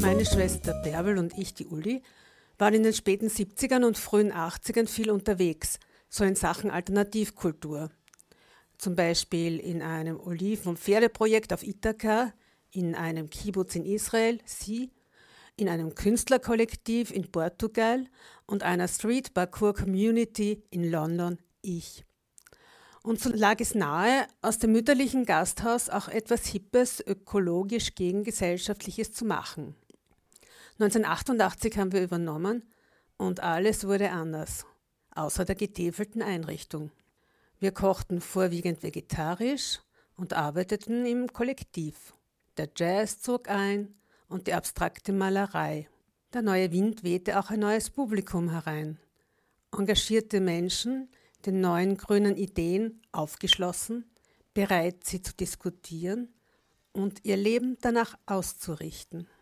Meine Schwester Bärbel und ich, die Uli, waren in den späten 70ern und frühen 80ern viel unterwegs, so in Sachen Alternativkultur. Zum Beispiel in einem Oliven- und Pferdeprojekt auf Ithaka, in einem Kibbutz in Israel, sie, in einem Künstlerkollektiv in Portugal und einer Street Parkour Community in London, ich. Und so lag es nahe, aus dem mütterlichen Gasthaus auch etwas Hippes, ökologisch gegengesellschaftliches zu machen. 1988 haben wir übernommen und alles wurde anders, außer der getäfelten Einrichtung. Wir kochten vorwiegend vegetarisch und arbeiteten im Kollektiv. Der Jazz zog ein und die abstrakte Malerei. Der neue Wind wehte auch ein neues Publikum herein. Engagierte Menschen, den neuen grünen Ideen aufgeschlossen, bereit, sie zu diskutieren und ihr Leben danach auszurichten.